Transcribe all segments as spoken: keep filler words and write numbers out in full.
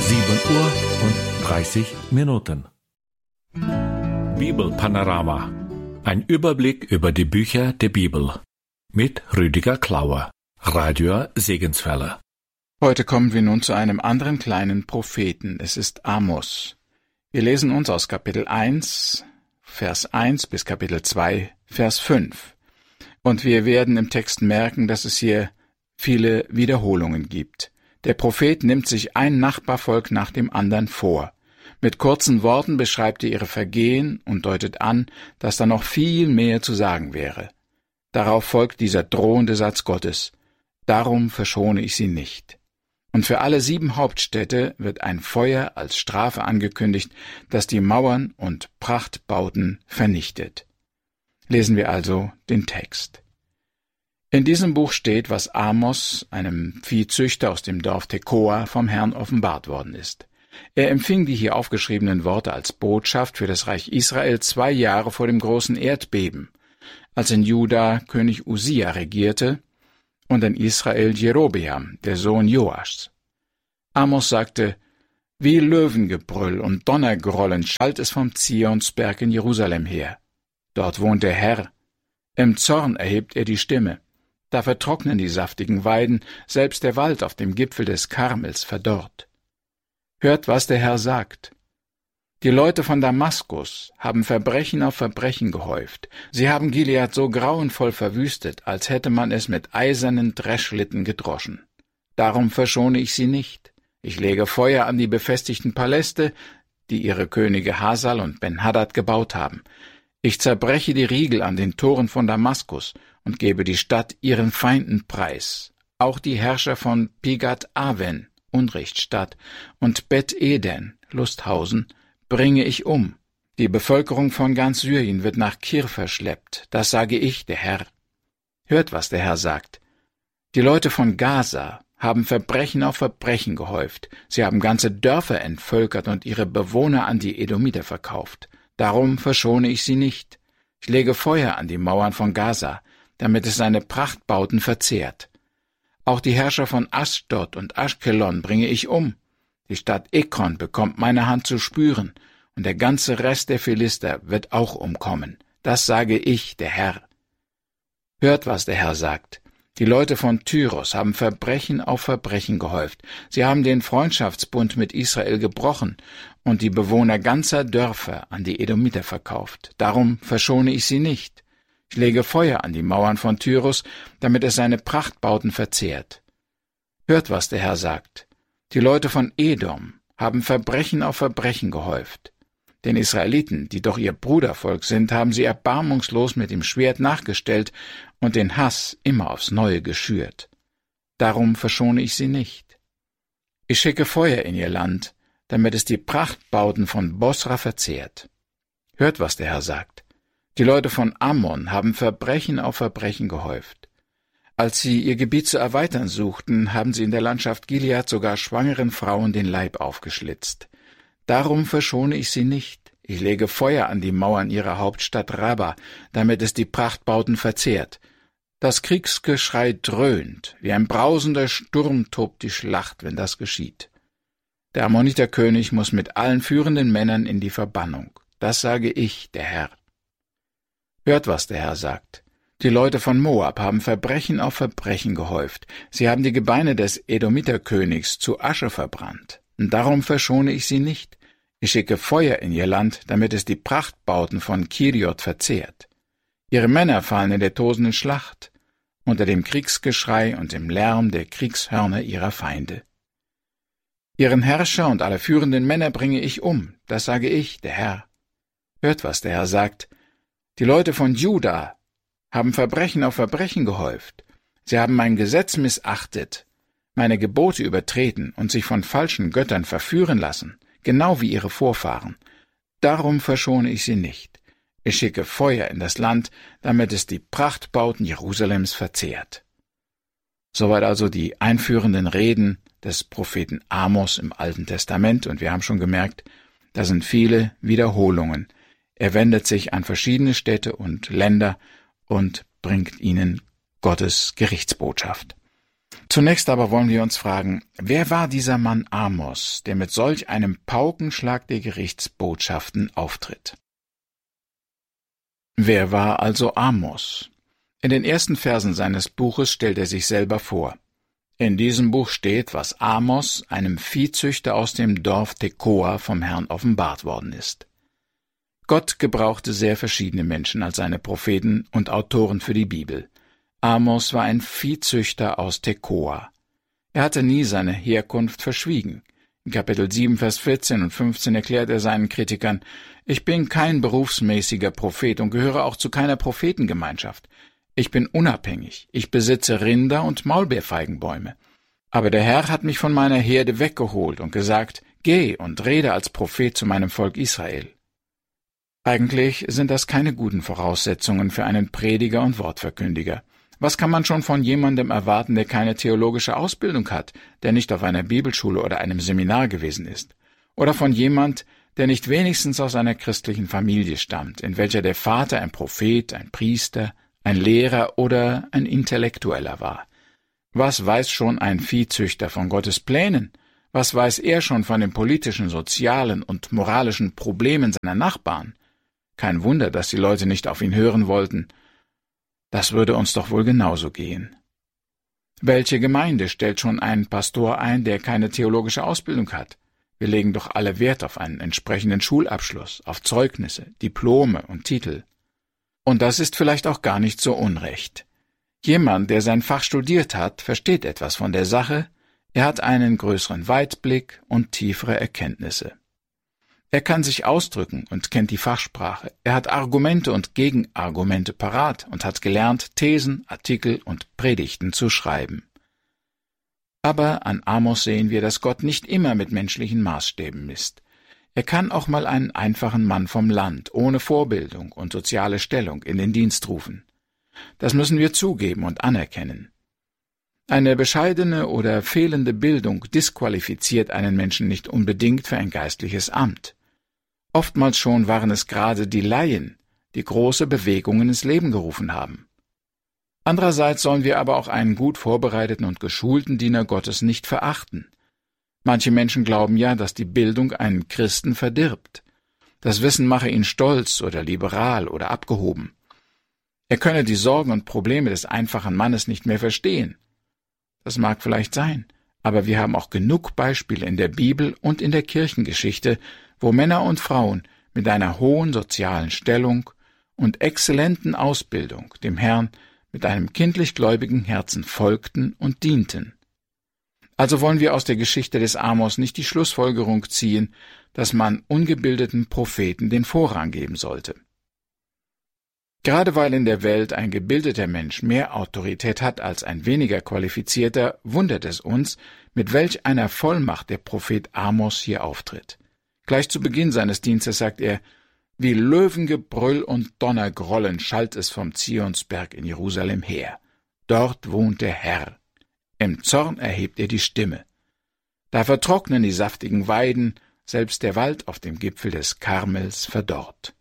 sieben Uhr und dreißig Minuten. Bibelpanorama. Ein Überblick über die Bücher der Bibel. Mit Rüdiger Klauer, Radio Segenswelle. Heute kommen wir nun zu einem anderen kleinen Propheten. Es ist Amos. Wir lesen uns aus Kapitel eins, Vers eins bis Kapitel zwei, Vers fünf. Und wir werden im Text merken, dass es hier viele Wiederholungen gibt. Der Prophet nimmt sich ein Nachbarvolk nach dem anderen vor. Mit kurzen Worten beschreibt er ihre Vergehen und deutet an, dass da noch viel mehr zu sagen wäre. Darauf folgt dieser drohende Satz Gottes: Darum verschone ich sie nicht. Und für alle sieben Hauptstädte wird ein Feuer als Strafe angekündigt, das die Mauern und Prachtbauten vernichtet. Lesen wir also den Text. In diesem Buch steht, was Amos, einem Viehzüchter aus dem Dorf Tekoa, vom Herrn offenbart worden ist. Er empfing die hier aufgeschriebenen Worte als Botschaft für das Reich Israel zwei Jahre vor dem großen Erdbeben, als in Juda König Usia regierte und in Israel Jerobeam, der Sohn Joaschs. Amos sagte: Wie Löwengebrüll und Donnergrollen schallt es vom Zionsberg in Jerusalem her. Dort wohnt der Herr. Im Zorn erhebt er die Stimme. Da vertrocknen die saftigen Weiden, selbst der Wald auf dem Gipfel des Karmels verdorrt. Hört, was der Herr sagt. Die Leute von Damaskus haben Verbrechen auf Verbrechen gehäuft. Sie haben Gilead so grauenvoll verwüstet, als hätte man es mit eisernen Dreschlitten gedroschen. Darum verschone ich sie nicht. Ich lege Feuer an die befestigten Paläste, die ihre Könige Hasal und Ben-Hadad gebaut haben. Ich zerbreche die Riegel an den Toren von Damaskus und gebe die Stadt ihren Feinden preis. Auch die Herrscher von Pigat-Aven, Unrechtsstadt, und Bet-Eden, Lusthausen, bringe ich um. Die Bevölkerung von ganz Syrien wird nach Kir verschleppt. Das sage ich, der Herr. Hört, was der Herr sagt. Die Leute von Gaza haben Verbrechen auf Verbrechen gehäuft. Sie haben ganze Dörfer entvölkert und ihre Bewohner an die Edomiter verkauft. Darum verschone ich sie nicht. Ich lege Feuer an die Mauern von Gaza, damit es seine Prachtbauten verzehrt. Auch die Herrscher von Ashdod und Aschkelon bringe ich um. Die Stadt Ekron bekommt meine Hand zu spüren, und der ganze Rest der Philister wird auch umkommen. Das sage ich, der Herr. Hört, was der Herr sagt. Die Leute von Tyros haben Verbrechen auf Verbrechen gehäuft. Sie haben den Freundschaftsbund mit Israel gebrochen und die Bewohner ganzer Dörfer an die Edomiter verkauft. Darum verschone ich sie nicht. Ich lege Feuer an die Mauern von Tyros, damit es seine Prachtbauten verzehrt. Hört, was der Herr sagt. Die Leute von Edom haben Verbrechen auf Verbrechen gehäuft. Den Israeliten, die doch ihr Brudervolk sind, haben sie erbarmungslos mit dem Schwert nachgestellt und den Hass immer aufs Neue geschürt. Darum verschone ich sie nicht. Ich schicke Feuer in ihr Land, damit es die Prachtbauten von Bosra verzehrt. Hört, was der Herr sagt. Die Leute von Ammon haben Verbrechen auf Verbrechen gehäuft. Als sie ihr Gebiet zu erweitern suchten, haben sie in der Landschaft Gilead sogar schwangeren Frauen den Leib aufgeschlitzt. Darum verschone ich sie nicht. Ich lege Feuer an die Mauern ihrer Hauptstadt Rabba, damit es die Prachtbauten verzehrt. Das Kriegsgeschrei dröhnt, wie ein brausender Sturm tobt die Schlacht, wenn das geschieht. Der Ammoniterkönig muss mit allen führenden Männern in die Verbannung. Das sage ich, der Herr. Hört, was der Herr sagt. Die Leute von Moab haben Verbrechen auf Verbrechen gehäuft. Sie haben die Gebeine des Edomiterkönigs zu Asche verbrannt. Und darum verschone ich sie nicht. Ich schicke Feuer in ihr Land, damit es die Prachtbauten von Kiriot verzehrt. Ihre Männer fallen in der tosenden Schlacht, unter dem Kriegsgeschrei und dem Lärm der Kriegshörner ihrer Feinde. Ihren Herrscher und alle führenden Männer bringe ich um, das sage ich, der Herr. Hört, was der Herr sagt. Die Leute von Juda haben Verbrechen auf Verbrechen gehäuft. Sie haben mein Gesetz missachtet, meine Gebote übertreten und sich von falschen Göttern verführen lassen, genau wie ihre Vorfahren. Darum verschone ich sie nicht. Ich schicke Feuer in das Land, damit es die Prachtbauten Jerusalems verzehrt. Soweit also die einführenden Reden des Propheten Amos im Alten Testament, und wir haben schon gemerkt, da sind viele Wiederholungen. Er wendet sich an verschiedene Städte und Länder und bringt ihnen Gottes Gerichtsbotschaft. Zunächst aber wollen wir uns fragen, wer war dieser Mann Amos, der mit solch einem Paukenschlag der Gerichtsbotschaften auftritt? Wer war also Amos? In den ersten Versen seines Buches stellt er sich selber vor. In diesem Buch steht, was Amos, einem Viehzüchter aus dem Dorf Tekoa, vom Herrn offenbart worden ist. Gott gebrauchte sehr verschiedene Menschen als seine Propheten und Autoren für die Bibel. Amos war ein Viehzüchter aus Tekoa. Er hatte nie seine Herkunft verschwiegen. In Kapitel sieben, Vers vierzehn und fünfzehn erklärt er seinen Kritikern, »Ich bin kein berufsmäßiger Prophet und gehöre auch zu keiner Prophetengemeinschaft. Ich bin unabhängig, ich besitze Rinder und Maulbeerfeigenbäume. Aber der Herr hat mich von meiner Herde weggeholt und gesagt, geh und rede als Prophet zu meinem Volk Israel.« Eigentlich sind das keine guten Voraussetzungen für einen Prediger und Wortverkündiger. Was kann man schon von jemandem erwarten, der keine theologische Ausbildung hat, der nicht auf einer Bibelschule oder einem Seminar gewesen ist? Oder von jemand, der nicht wenigstens aus einer christlichen Familie stammt, in welcher der Vater ein Prophet, ein Priester, ein Lehrer oder ein Intellektueller war? Was weiß schon ein Viehzüchter von Gottes Plänen? Was weiß er schon von den politischen, sozialen und moralischen Problemen seiner Nachbarn? Kein Wunder, dass die Leute nicht auf ihn hören wollten. Das würde uns doch wohl genauso gehen. Welche Gemeinde stellt schon einen Pastor ein, der keine theologische Ausbildung hat? Wir legen doch alle Wert auf einen entsprechenden Schulabschluss, auf Zeugnisse, Diplome und Titel. Und das ist vielleicht auch gar nicht so unrecht. Jemand, der sein Fach studiert hat, versteht etwas von der Sache, er hat einen größeren Weitblick und tiefere Erkenntnisse. Er kann sich ausdrücken und kennt die Fachsprache. Er hat Argumente und Gegenargumente parat und hat gelernt, Thesen, Artikel und Predigten zu schreiben. Aber an Amos sehen wir, dass Gott nicht immer mit menschlichen Maßstäben misst. Er kann auch mal einen einfachen Mann vom Land, ohne Vorbildung und soziale Stellung, in den Dienst rufen. Das müssen wir zugeben und anerkennen. Eine bescheidene oder fehlende Bildung disqualifiziert einen Menschen nicht unbedingt für ein geistliches Amt. Oftmals schon waren es gerade die Laien, die große Bewegungen ins Leben gerufen haben. Andererseits sollen wir aber auch einen gut vorbereiteten und geschulten Diener Gottes nicht verachten. Manche Menschen glauben ja, dass die Bildung einen Christen verdirbt. Das Wissen mache ihn stolz oder liberal oder abgehoben. Er könne die Sorgen und Probleme des einfachen Mannes nicht mehr verstehen. Das mag vielleicht sein, aber wir haben auch genug Beispiele in der Bibel und in der Kirchengeschichte, wo Männer und Frauen mit einer hohen sozialen Stellung und exzellenten Ausbildung dem Herrn mit einem kindlich gläubigen Herzen folgten und dienten. Also wollen wir aus der Geschichte des Amos nicht die Schlussfolgerung ziehen, dass man ungebildeten Propheten den Vorrang geben sollte. Gerade weil in der Welt ein gebildeter Mensch mehr Autorität hat als ein weniger qualifizierter, wundert es uns, mit welch einer Vollmacht der Prophet Amos hier auftritt. Gleich zu Beginn seines Dienstes sagt er, »Wie Löwengebrüll und Donnergrollen schallt es vom Zionsberg in Jerusalem her. Dort wohnt der Herr. Im Zorn erhebt er die Stimme. Da vertrocknen die saftigen Weiden, selbst der Wald auf dem Gipfel des Karmels verdorrt.«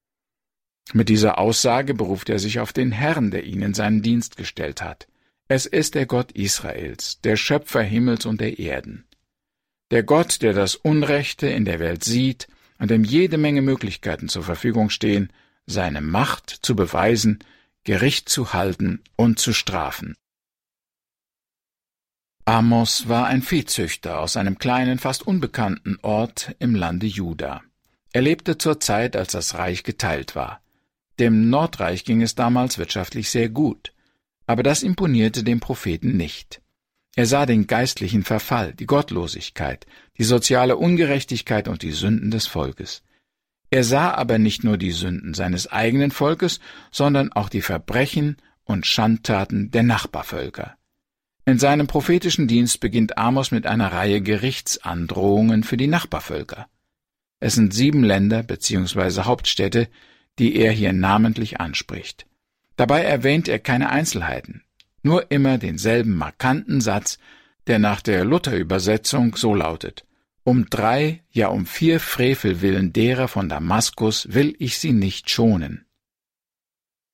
Mit dieser Aussage beruft er sich auf den Herrn, der ihn in seinen Dienst gestellt hat. Es ist der Gott Israels, der Schöpfer Himmels und der Erden. Der Gott, der das Unrechte in der Welt sieht und dem jede Menge Möglichkeiten zur Verfügung stehen, seine Macht zu beweisen, Gericht zu halten und zu strafen. Amos war ein Viehzüchter aus einem kleinen, fast unbekannten Ort im Lande Juda. Er lebte zur Zeit, als das Reich geteilt war. Dem Nordreich ging es damals wirtschaftlich sehr gut, aber das imponierte dem Propheten nicht. Er sah den geistlichen Verfall, die Gottlosigkeit, die soziale Ungerechtigkeit und die Sünden des Volkes. Er sah aber nicht nur die Sünden seines eigenen Volkes, sondern auch die Verbrechen und Schandtaten der Nachbarvölker. In seinem prophetischen Dienst beginnt Amos mit einer Reihe Gerichtsandrohungen für die Nachbarvölker. Es sind sieben Länder bzw. Hauptstädte, die er hier namentlich anspricht. Dabei erwähnt er keine Einzelheiten, nur immer denselben markanten Satz, der nach der Luther-Übersetzung so lautet: Um drei, ja um vier Frevel willen derer von Damaskus will ich sie nicht schonen.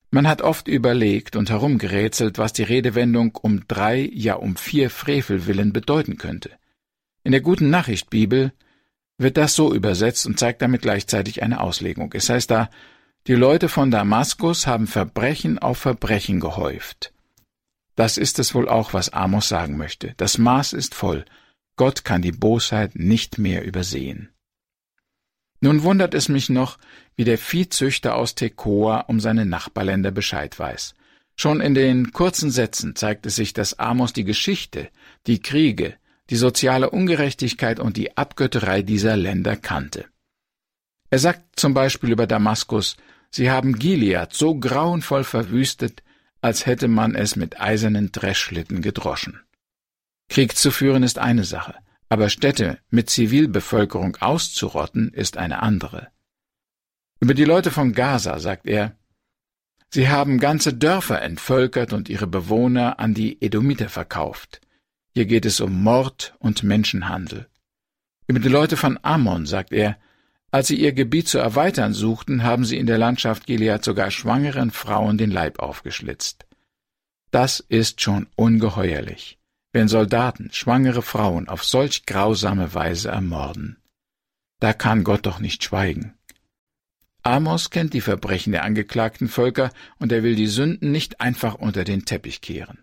Man hat oft überlegt und herumgerätselt, was die Redewendung um drei, ja um vier Frevel willen bedeuten könnte. In der Guten Nachricht Bibel wird das so übersetzt und zeigt damit gleichzeitig eine Auslegung. Es heißt da, die Leute von Damaskus haben Verbrechen auf Verbrechen gehäuft. Das ist es wohl auch, was Amos sagen möchte. Das Maß ist voll. Gott kann die Bosheit nicht mehr übersehen. Nun wundert es mich noch, wie der Viehzüchter aus Tekoa um seine Nachbarländer Bescheid weiß. Schon in den kurzen Sätzen zeigt es sich, dass Amos die Geschichte, die Kriege, die soziale Ungerechtigkeit und die Abgötterei dieser Länder kannte. Er sagt zum Beispiel über Damaskus, sie haben Gilead so grauenvoll verwüstet, als hätte man es mit eisernen Dreschschlitten gedroschen. Krieg zu führen ist eine Sache, aber Städte mit Zivilbevölkerung auszurotten ist eine andere. Über die Leute von Gaza sagt er, sie haben ganze Dörfer entvölkert und ihre Bewohner an die Edomiter verkauft. Hier geht es um Mord und Menschenhandel. Über die Leute von Ammon sagt er, als sie ihr Gebiet zu erweitern suchten, haben sie in der Landschaft Gilead sogar schwangeren Frauen den Leib aufgeschlitzt. Das ist schon ungeheuerlich, wenn Soldaten schwangere Frauen auf solch grausame Weise ermorden. Da kann Gott doch nicht schweigen. Amos kennt die Verbrechen der angeklagten Völker und er will die Sünden nicht einfach unter den Teppich kehren.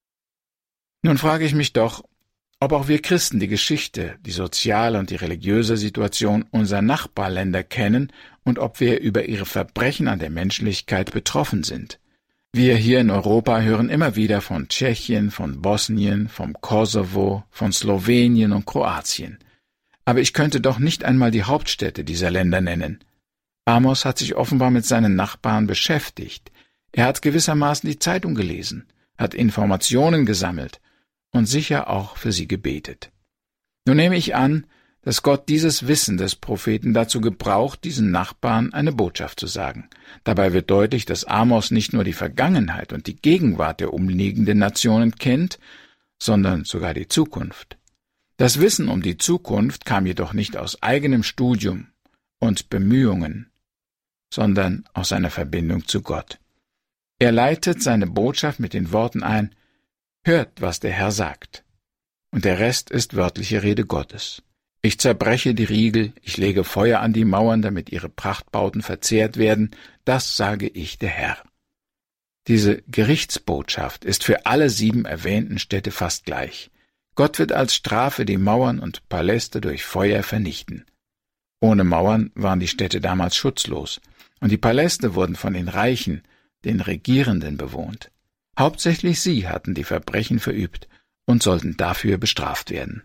Nun frage ich mich doch, ob auch wir Christen die Geschichte, die soziale und die religiöse Situation unserer Nachbarländer kennen und ob wir über ihre Verbrechen an der Menschlichkeit betroffen sind. Wir hier in Europa hören immer wieder von Tschechien, von Bosnien, vom Kosovo, von Slowenien und Kroatien. Aber ich könnte doch nicht einmal die Hauptstädte dieser Länder nennen. Amos hat sich offenbar mit seinen Nachbarn beschäftigt. Er hat gewissermaßen die Zeitung gelesen, hat Informationen gesammelt und sicher auch für sie gebetet. Nun nehme ich an, dass Gott dieses Wissen des Propheten dazu gebraucht, diesen Nachbarn eine Botschaft zu sagen. Dabei wird deutlich, dass Amos nicht nur die Vergangenheit und die Gegenwart der umliegenden Nationen kennt, sondern sogar die Zukunft. Das Wissen um die Zukunft kam jedoch nicht aus eigenem Studium und Bemühungen, sondern aus seiner Verbindung zu Gott. Er leitet seine Botschaft mit den Worten ein, »Hört, was der Herr sagt.« Und der Rest ist wörtliche Rede Gottes. »Ich zerbreche die Riegel, ich lege Feuer an die Mauern, damit ihre Prachtbauten verzehrt werden, das sage ich der Herr.« Diese Gerichtsbotschaft ist für alle sieben erwähnten Städte fast gleich. Gott wird als Strafe die Mauern und Paläste durch Feuer vernichten. Ohne Mauern waren die Städte damals schutzlos, und die Paläste wurden von den Reichen, den Regierenden bewohnt. Hauptsächlich sie hatten die Verbrechen verübt und sollten dafür bestraft werden.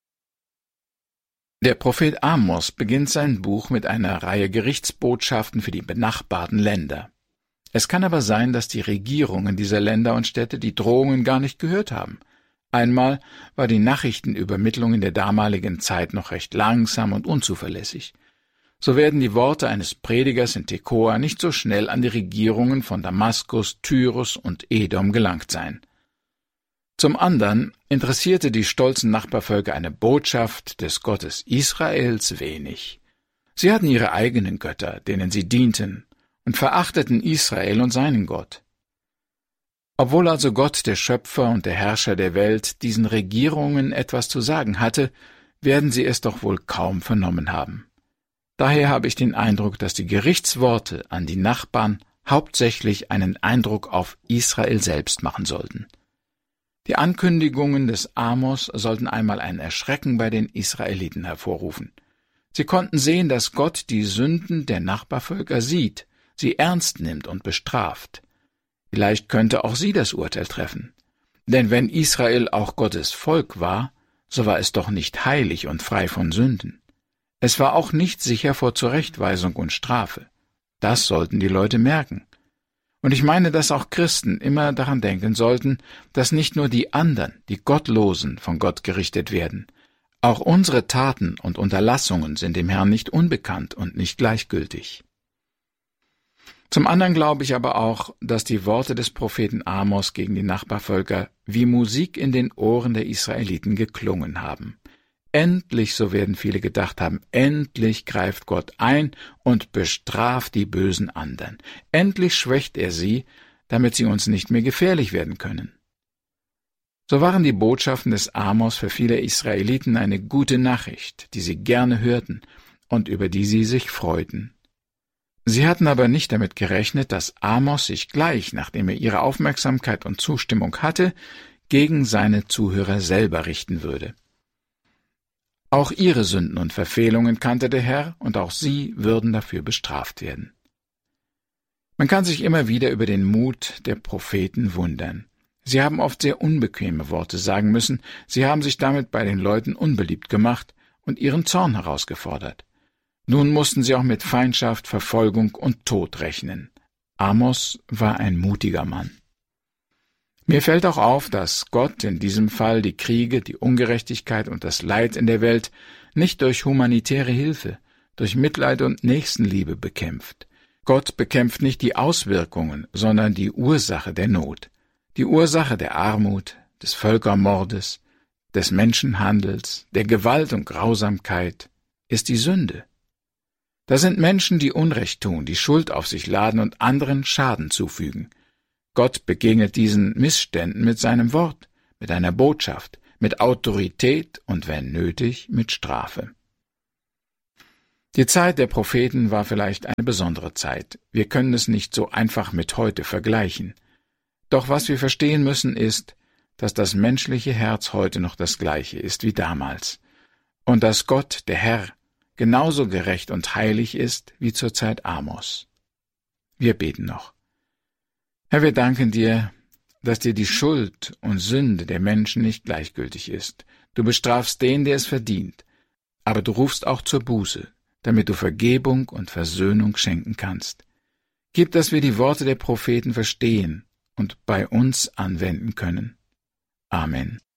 Der Prophet Amos beginnt sein Buch mit einer Reihe Gerichtsbotschaften für die benachbarten Länder. Es kann aber sein, dass die Regierungen dieser Länder und Städte die Drohungen gar nicht gehört haben. Einmal war die Nachrichtenübermittlung in der damaligen Zeit noch recht langsam und unzuverlässig. So werden die Worte eines Predigers in Tekoa nicht so schnell an die Regierungen von Damaskus, Tyrus und Edom gelangt sein. Zum anderen interessierte die stolzen Nachbarvölker eine Botschaft des Gottes Israels wenig. Sie hatten ihre eigenen Götter, denen sie dienten, und verachteten Israel und seinen Gott. Obwohl also Gott, der Schöpfer und der Herrscher der Welt, diesen Regierungen etwas zu sagen hatte, werden sie es doch wohl kaum vernommen haben. Daher habe ich den Eindruck, dass die Gerichtsworte an die Nachbarn hauptsächlich einen Eindruck auf Israel selbst machen sollten. Die Ankündigungen des Amos sollten einmal ein Erschrecken bei den Israeliten hervorrufen. Sie konnten sehen, dass Gott die Sünden der Nachbarvölker sieht, sie ernst nimmt und bestraft. Vielleicht könnte auch sie das Urteil treffen. Denn wenn Israel auch Gottes Volk war, so war es doch nicht heilig und frei von Sünden. Es war auch nicht sicher vor Zurechtweisung und Strafe. Das sollten die Leute merken. Und ich meine, dass auch Christen immer daran denken sollten, dass nicht nur die anderen, die Gottlosen, von Gott gerichtet werden. Auch unsere Taten und Unterlassungen sind dem Herrn nicht unbekannt und nicht gleichgültig. Zum anderen glaube ich aber auch, dass die Worte des Propheten Amos gegen die Nachbarvölker wie Musik in den Ohren der Israeliten geklungen haben. Endlich, so werden viele gedacht haben, endlich greift Gott ein und bestraft die bösen anderen. Endlich schwächt er sie, damit sie uns nicht mehr gefährlich werden können. So waren die Botschaften des Amos für viele Israeliten eine gute Nachricht, die sie gerne hörten und über die sie sich freuten. Sie hatten aber nicht damit gerechnet, dass Amos sich gleich, nachdem er ihre Aufmerksamkeit und Zustimmung hatte, gegen seine Zuhörer selber richten würde. Auch ihre Sünden und Verfehlungen kannte der Herr, und auch sie würden dafür bestraft werden. Man kann sich immer wieder über den Mut der Propheten wundern. Sie haben oft sehr unbequeme Worte sagen müssen, sie haben sich damit bei den Leuten unbeliebt gemacht und ihren Zorn herausgefordert. Nun mussten sie auch mit Feindschaft, Verfolgung und Tod rechnen. Amos war ein mutiger Mann. Mir fällt auch auf, dass Gott in diesem Fall die Kriege, die Ungerechtigkeit und das Leid in der Welt nicht durch humanitäre Hilfe, durch Mitleid und Nächstenliebe bekämpft. Gott bekämpft nicht die Auswirkungen, sondern die Ursache der Not, die Ursache der Armut, des Völkermordes, des Menschenhandels, der Gewalt und Grausamkeit ist die Sünde. Das sind Menschen, die Unrecht tun, die Schuld auf sich laden und anderen Schaden zufügen. Gott begegnet diesen Missständen mit seinem Wort, mit einer Botschaft, mit Autorität und, wenn nötig, mit Strafe. Die Zeit der Propheten war vielleicht eine besondere Zeit. Wir können es nicht so einfach mit heute vergleichen. Doch was wir verstehen müssen ist, dass das menschliche Herz heute noch das gleiche ist wie damals und dass Gott, der Herr, genauso gerecht und heilig ist wie zur Zeit Amos. Wir beten noch. Herr, wir danken dir, dass dir die Schuld und Sünde der Menschen nicht gleichgültig ist. Du bestrafst den, der es verdient, aber du rufst auch zur Buße, damit du Vergebung und Versöhnung schenken kannst. Gib, dass wir die Worte der Propheten verstehen und bei uns anwenden können. Amen.